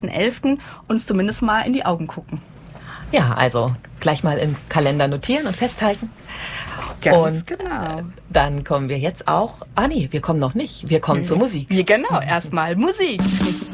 11. uns zumindest mal in die Augen gucken. Ja, also gleich mal im Kalender notieren und festhalten. Ganz genau. Dann kommen wir jetzt auch, wir kommen noch nicht, wir kommen zur Musik. Genau, erstmal Musik.